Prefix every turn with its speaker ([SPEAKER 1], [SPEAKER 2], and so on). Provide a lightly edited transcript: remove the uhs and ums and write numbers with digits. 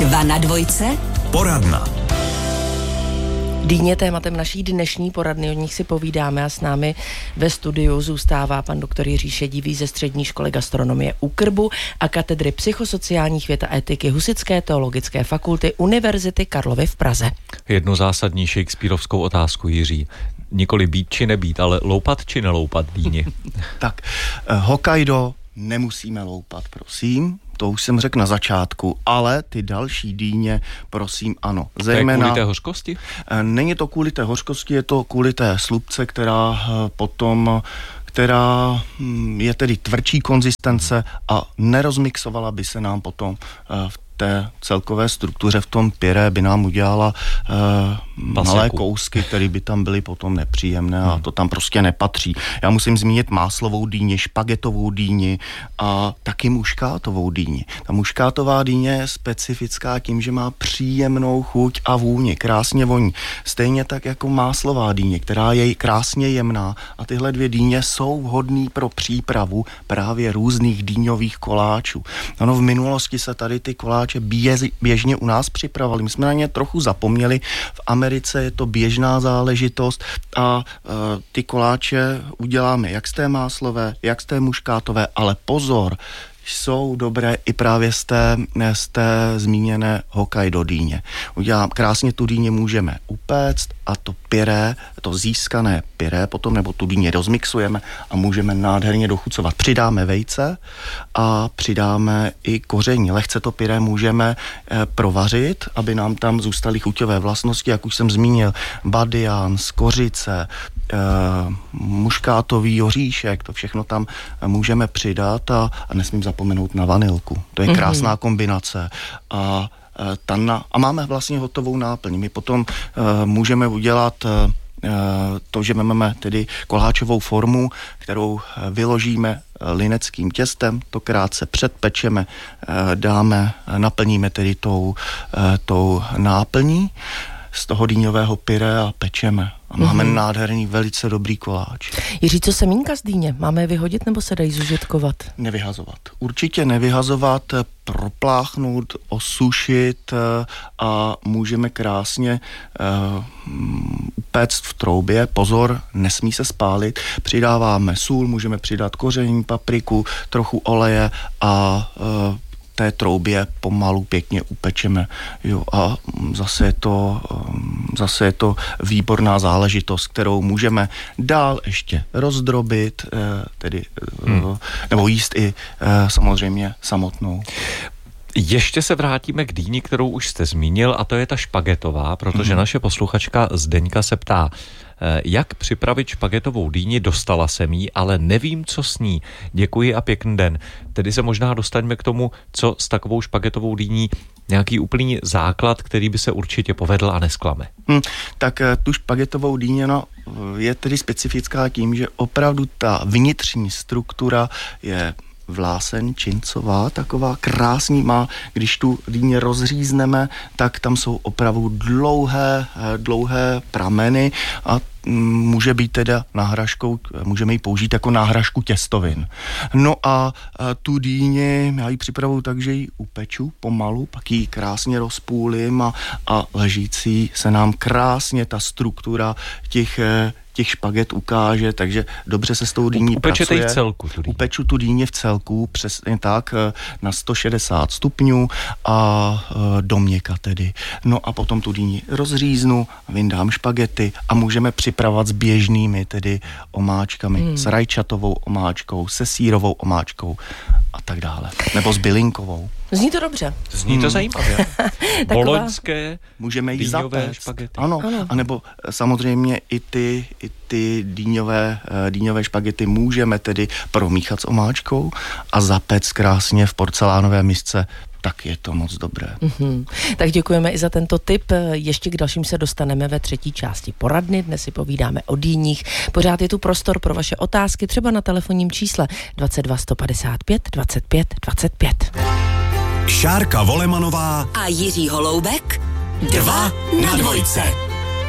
[SPEAKER 1] 2 na dvojce.
[SPEAKER 2] Poradna.
[SPEAKER 3] Dýně tématem naší dnešní poradny, o nich si povídáme a s námi ve studiu zůstává pan doktor Jiří Šedivý ze Střední školy gastronomie u Krbu a katedry psychosociálních věd a etiky Husitské teologické fakulty Univerzity Karlovy v Praze.
[SPEAKER 4] Jednu zásadní shakespearovskou otázku, Jiří. Nikoli být či nebýt, ale loupat či neloupat dýni.
[SPEAKER 5] Tak, Hokkaido nemusíme loupat, prosím. To už jsem řekl na začátku, ale ty další dýně, prosím, ano.
[SPEAKER 4] Zejména, to je kvůli té hořkosti?
[SPEAKER 5] Není to kvůli té hořkosti, je to kvůli té slupce, která je tedy tvrdší konzistence a nerozmixovala by se nám potom v té celkové struktuře v tom pyré by nám udělala malé kousky, které by tam byly potom nepříjemné a to tam prostě nepatří. Já musím zmínit máslovou dýni, špagetovou dýni a taky muškátovou dýni. Ta muškátová dýně je specifická tím, že má příjemnou chuť a vůni, krásně voní. Stejně tak jako máslová dýně, která je krásně jemná a tyhle dvě dýně jsou vhodný pro přípravu právě různých dýňových koláčů. Ano, v minulosti se tady ty koláče běžně u nás připravovali. My jsme na ně trochu zapomněli. V Americe je to běžná záležitost a ty koláče uděláme jak z té máslové, jak z té muškátové, ale pozor, jsou dobré i právě z té zmíněné Hokkaido dýně. Krásně tu dýně můžeme upéct a to pyré, to získané pyré potom, nebo tu dýně rozmixujeme a můžeme nádherně dochucovat. Přidáme vejce a přidáme i koření. Lehce to pyré můžeme provařit, aby nám tam zůstaly chuťové vlastnosti, jak už jsem zmínil, badian, skořice, muškátový oříšek, to všechno tam můžeme přidat a nesmím zapomenout na vanilku. To je krásná kombinace a máme vlastně hotovou náplň. My potom můžeme udělat to, že máme tedy koláčovou formu, kterou vyložíme lineckým těstem, to krátce předpečeme, naplníme tedy tou náplní z toho dýňového pyré a pečeme. A máme nádherný, velice dobrý koláč.
[SPEAKER 3] Jiří, co semínka z dýně? Máme je vyhodit nebo se dají zužitkovat?
[SPEAKER 5] Nevyhazovat. Určitě nevyhazovat, propláchnout, osušit a můžeme krásně upéct v troubě. Pozor, nesmí se spálit. Přidáváme sůl, můžeme přidat koření, papriku, trochu oleje a té troubě pomalu pěkně upečeme. Jo, a zase je to výborná záležitost, kterou můžeme dál ještě rozdrobit, nebo jíst i samozřejmě samotnou.
[SPEAKER 4] Ještě se vrátíme k dýni, kterou už jste zmínil, a to je ta špagetová, protože naše posluchačka Zdeňka se ptá, jak připravit špagetovou dýni, dostala jsem jí, ale nevím, co s ní. Děkuji a pěkný den. Tedy se možná dostaňme k tomu, co s takovou špagetovou dýní, nějaký úplný základ, který by se určitě povedl a nesklame.
[SPEAKER 5] Tak tu špagetovou dýně je tedy specifická tím, že opravdu ta vnitřní struktura je vlásen, čincová, taková krásný má, když tu dýně rozřízneme, tak tam jsou opravdu dlouhé prameny a může být teda náhražkou, můžeme ji použít jako náhražku těstovin. No a tu dýni já ji připravuju tak, že ji upeču pomalu, pak ji krásně rozpůlím a ležící se nám krásně ta struktura těch špaget ukáže, takže dobře se s tou dýní pracuje.
[SPEAKER 4] Upečete ji v celku?
[SPEAKER 5] Upeču tu dýni v celku, přesně tak, na 160 stupňů a do měka tedy. No a potom tu dýni rozříznu, vyndám špagety a můžeme připravovat s běžnými tedy omáčkami, s rajčatovou omáčkou, se sýrovou omáčkou a tak dále. Nebo s bylinkovou.
[SPEAKER 3] Zní to dobře.
[SPEAKER 4] Zní to zajímavě. Boloňské
[SPEAKER 5] můžeme jí
[SPEAKER 4] dýňové
[SPEAKER 5] zapéct.
[SPEAKER 4] špagety.
[SPEAKER 5] Ano, anebo samozřejmě i ty dýňové špagety můžeme tedy promíchat s omáčkou a zapéct krásně v porcelánové misce. Tak je to moc dobré.
[SPEAKER 3] Tak děkujeme i za tento tip. Ještě k dalším se dostaneme ve třetí části poradny. Dnes si povídáme o dýních. Pořád je tu prostor pro vaše otázky, třeba na telefonním čísle 22 155 25 25.
[SPEAKER 2] Šárka Volemanová
[SPEAKER 1] a Jiří Holoubek 2 na dvojce.